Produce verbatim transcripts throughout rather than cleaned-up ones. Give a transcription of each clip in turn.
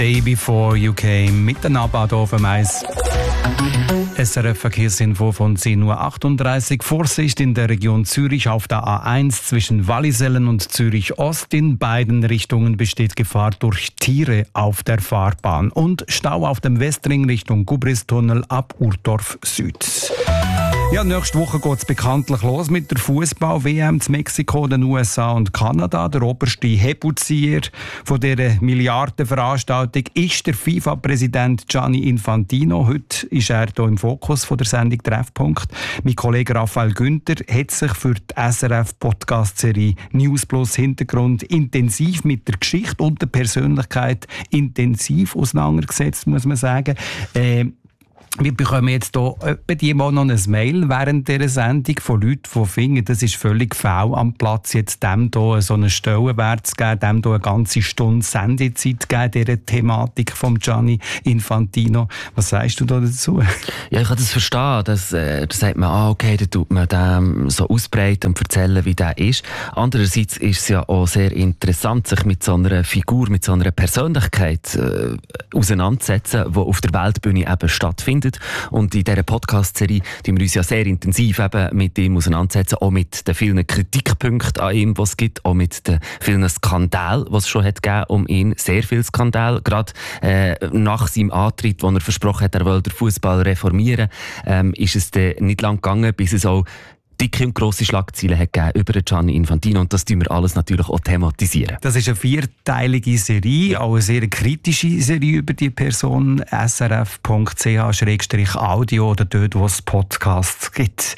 Day Before You Came mit der Naba hier auf dem Eis. S R F-Verkehrsinfo von zehn Uhr achtunddreißig. Vorsicht in der Region Zürich auf der A eins zwischen Wallisellen und Zürich Ost. In beiden Richtungen besteht Gefahr durch Tiere auf der Fahrbahn. Und Stau auf dem Westring Richtung Gubristunnel ab Urdorf Süd. Ja, nächste Woche geht es bekanntlich los mit der Fußball-W M zu Mexiko, den U S A und Kanada. Der oberste Hebelzieher von dieser Milliardenveranstaltung ist der FIFA-Präsident Gianni Infantino. Heute ist er hier im Fokus von der Sendung Treffpunkt. Mein Kollege Raphael Günther hat sich für die S R F-Podcast-Serie News Plus Hintergrund intensiv mit der Geschichte und der Persönlichkeit intensiv auseinandergesetzt, muss man sagen. Äh, Wir bekommen jetzt hier bei dir mal noch ein Mail während dieser Sendung von Leuten, die finden, das ist völlig faul am Platz, jetzt dem hier so einen Stellenwert zu geben, dem hier eine ganze Stunde Sendezeit zu geben, dieser Thematik von Gianni Infantino. Was sagst du da dazu? Ja, ich kann das verstehen. Das, äh, da sagt man, ah, okay, da tut man dem so ausbreiten und erzählen, wie der ist. Andererseits ist es ja auch sehr interessant, sich mit so einer Figur, mit so einer Persönlichkeit äh, auseinanderzusetzen, die auf der Weltbühne eben stattfindet. Und in dieser Podcast-Serie die wir uns ja sehr intensiv eben mit ihm auseinandersetzen, auch mit den vielen Kritikpunkten an ihm, die es gibt, auch mit den vielen Skandalen, die es schon hat gegeben um ihn. Sehr viele Skandale, gerade äh, nach seinem Antritt, wo er versprochen hat, er will den Fußball reformieren, ähm, ist es dann nicht lang gegangen, bis es auch dicke und grosse Schlagzeilen hat gegeben über Gianni Infantino, und das tun wir alles natürlich auch thematisieren. Das ist eine vierteilige Serie, auch eine sehr kritische Serie über die Person. S R F Punkt C H Schrägstrich Audio oder dort, wo es Podcasts gibt.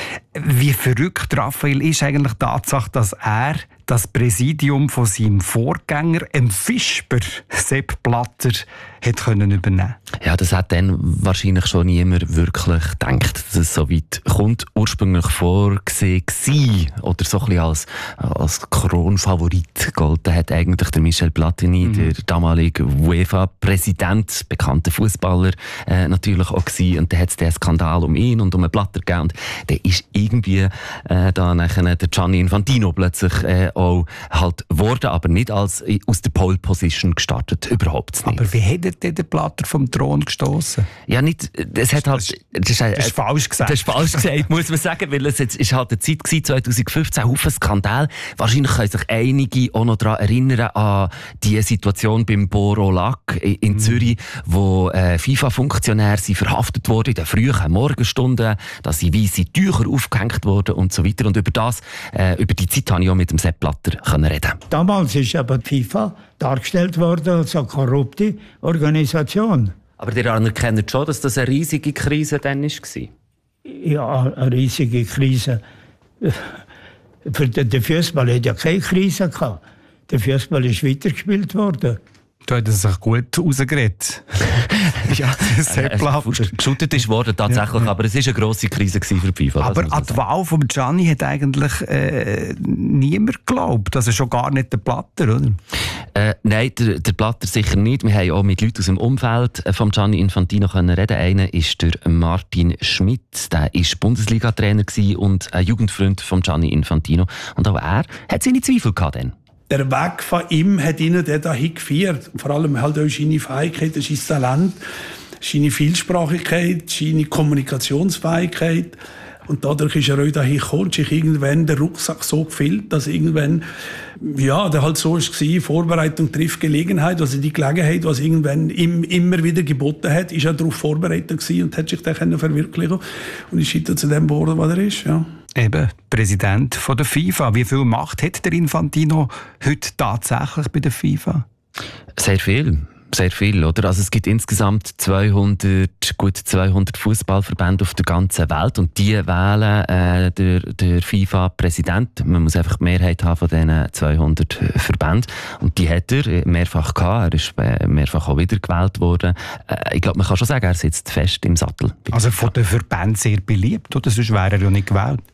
Wie verrückt, Raphael, ist eigentlich die Tatsache, dass er das Präsidium von seinem Vorgänger, dem Fischber Sepp Blatter, hat können übernehmen. Ja, das hat dann wahrscheinlich schon niemand wirklich gedacht, dass es so weit kommt. Ursprünglich vorgesehen war, oder so ein bisschen als, als Kronfavorit galten, hat eigentlich der Michel Platini, mhm. der damalige UEFA-Präsident, bekannter Fußballer, äh, natürlich auch gewesen. Und dann hat es den Skandal um ihn und um einen Blatter gegeben. Und der ist irgendwie äh, da nachher der Gianni Infantino plötzlich äh, auch halt geworden, aber nicht als aus der Pole Position gestartet, überhaupt nicht. Aber wie hat der Blatter vom Thron gestoßen? Ja, nicht, es hat halt, das ist, das ist falsch gesagt. Das ist falsch gesagt, muss man sagen, weil es jetzt ist halt eine Zeit gewesen, zwanzig fünfzehn, Haufen Skandal. Wahrscheinlich können sich einige auch noch daran erinnern an die Situation beim Boro Lac in Zürich, mm. wo äh, FIFA-Funktionäre verhaftet wurden in den frühen Morgenstunden, dass sie weisse Tücher aufgehängt wurden und so weiter. Und über das, äh, über die Zeit habe ich auch mit dem Sepp Blatter können reden. Damals ist aber die FIFA dargestellt worden als eine korrupte Organisation. Aber ihr anerkennt schon, dass das eine riesige Krise dann war? Ja, eine riesige Krise. Für den Fußball hat ja keine Krise gehabt. Der Fußball ist weitergespielt worden. Du hast sich gut rausgeredet. Ja, Sepp Blatter. Geschüttet ist worden tatsächlich, ja, ja. Aber es war eine grosse Krise für die FIFA. Aber an die Wahl von Gianni hat eigentlich äh, niemand geglaubt. Also schon gar nicht der Blatter, oder? Äh, nein, der, der Blatter sicher nicht. Wir haben auch mit Leuten aus dem Umfeld von Gianni Infantino können reden. Einer ist der Martin Schmidt. Der war Bundesliga-Trainer und ein Jugendfreund von Gianni Infantino. Und auch er hat seine Zweifel gehabt dann. Der Weg von ihm hat ihn dahin geführt. Vor allem halt auch seine Fähigkeit, sein Talent, seine Vielsprachigkeit, seine Kommunikationsfähigkeit. Und dadurch ist er auch dahin gekommen, sich irgendwann der Rucksack so gefüllt, dass irgendwann, ja, der halt so war, Vorbereitung trifft Gelegenheit, also die Gelegenheit, was irgendwann ihm immer wieder geboten hat, ist er darauf vorbereitet gewesen und hat sich dann verwirklichen und ist heute zu dem geworden, was er ist, ja. Eben, Präsident von der FIFA. Wie viel Macht hat der Infantino heute tatsächlich bei der FIFA? Sehr viel. Sehr viel, oder? Also es gibt insgesamt zweihundert, gut zweihundert Fußballverbände auf der ganzen Welt und die wählen äh, der, der FIFA-Präsident. Man muss einfach die Mehrheit haben von diesen zweihundert Verbänden und die hat er mehrfach gehabt. Er ist äh, mehrfach auch wieder gewählt worden. Äh, ich glaube, man kann schon sagen, er sitzt fest im Sattel. Also von den Verbänden sehr beliebt, oder? Sonst wäre er ja nicht gewählt.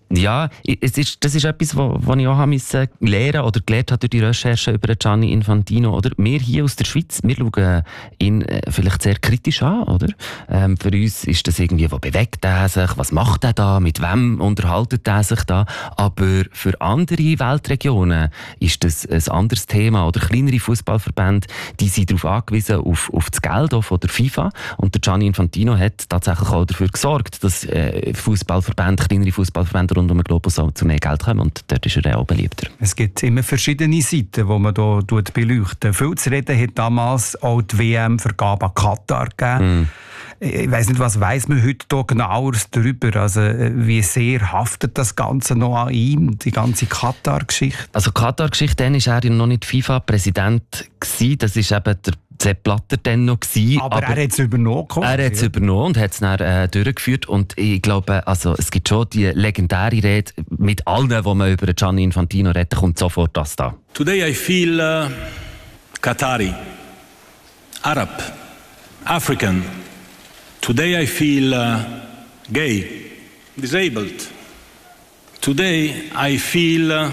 Ja, es ist, das ist etwas, was ich auch lernen musste oder gelernt habe durch die Recherche über Gianni Infantino. Oder? Wir hier aus der Schweiz, wir schauen ihn vielleicht sehr kritisch an. Oder? Ähm, für uns ist das irgendwie, wo bewegt er sich, was macht er da, mit wem unterhaltet er sich da. Aber für andere Weltregionen ist das ein anderes Thema. Oder kleinere Fußballverbände, die sind darauf angewiesen, auf, auf das Geld von der FIFA. Und der Gianni Infantino hat tatsächlich auch dafür gesorgt, dass äh, Fußballverbände, kleinere Fußballverbände rund um den Globus zu mehr Geld kommen, und dort ist er auch beliebter. Es gibt immer verschiedene Seiten, die man hier beleuchten. Viel zu reden hat damals auch die W M-Vergabe an Katar gegeben. Mm. Ich weiss nicht, was weiss man heute hier genaueres darüber? Also, wie sehr haftet das Ganze noch an ihm, die ganze Katar-Geschichte? Also Katar-Geschichte, dann war er ja noch nicht FIFA-Präsident. Das ist eben der Sepp Blatter dann noch gewesen, aber, aber er hat es übernommen. Er hat es übernommen und hat es dann äh, durchgeführt. Und ich glaube, also, es gibt schon die legendäre Rede mit allen, die man über Gianni Infantino redet, kommt sofort das da. Today I feel uh, Qatari, Arab, African. Today I feel uh, gay, disabled. Today I feel uh,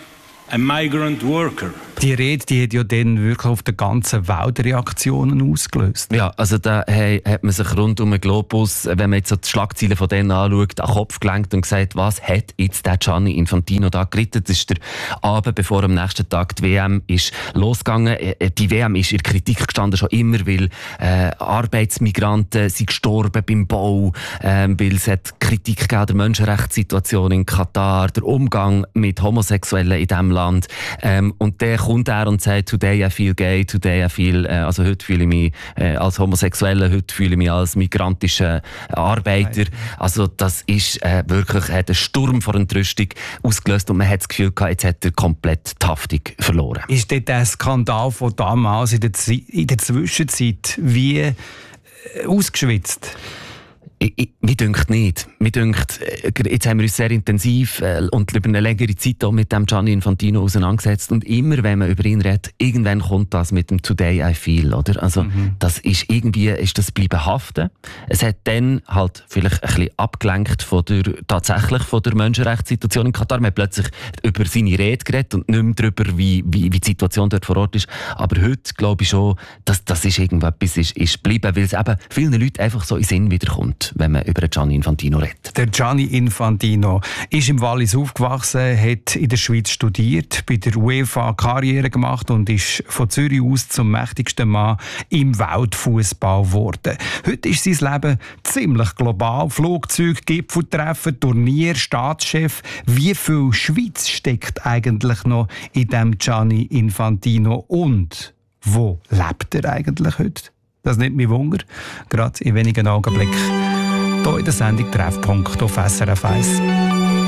a migrant worker. Die Rede, die hat ja dann wirklich auf der ganzen Welt Reaktionen ausgelöst. Ja, also da hey, hat man sich rund um den Globus, wenn man jetzt so die Schlagzeilen von denen anschaut, an den Kopf gelenkt und gesagt, was hat jetzt der Gianni Infantino da geritten? Das ist der Abend, bevor am nächsten Tag die W M ist losgegangen. Die W M ist in Kritik gestanden, schon immer, weil äh, Arbeitsmigranten sind gestorben beim Bau, äh, weil es hat Kritik gegeben an der Menschenrechtssituation in Katar, der Umgang mit Homosexuellen in diesem Land. Ähm, und der kommt er und sagt, today I feel gay, today I feel, äh, also heute fühle ich mich äh, als Homosexueller, heute fühle ich mich als migrantischer Arbeiter. Also das ist äh, wirklich, hat einen Sturm von Entrüstung ausgelöst und man hat das Gefühl gehabt, jetzt hat er komplett die Haftung verloren. Ist dort der Skandal von damals in der, Z- in der Zwischenzeit wie äh, ausgeschwitzt? Ich, ich, mir dünkt nicht. Mir dünkt, jetzt haben wir uns sehr intensiv äh, und über eine längere Zeit auch mit dem Gianni Infantino auseinandergesetzt. Und immer, wenn man über ihn redet, irgendwann kommt das mit dem Today I feel, oder? Also, mhm. das ist irgendwie, ist das bleiben haften. Es hat dann halt vielleicht ein bisschen abgelenkt von der, tatsächlich von der Menschenrechtssituation in Katar. Man hat plötzlich über seine Rede geredet und nicht mehr darüber, wie, wie, wie die Situation dort vor Ort ist. Aber heute glaube ich schon, dass das ist irgendetwas ist, ist geblieben, weil es eben vielen Leuten einfach so in den Sinn wiederkommt, wenn man über Gianni Infantino redet. Der Gianni Infantino ist im Wallis aufgewachsen, hat in der Schweiz studiert, bei der UEFA Karriere gemacht und ist von Zürich aus zum mächtigsten Mann im Weltfußball geworden. Heute ist sein Leben ziemlich global. Flugzeug, Gipfeltreffen, Turnier, Staatschef. Wie viel Schweiz steckt eigentlich noch in dem Gianni Infantino und wo lebt er eigentlich heute? Das nimmt mich Wunder, gerade in wenigen Augenblicken. Hier in der Sendung Treffpunkt auf S R F eins.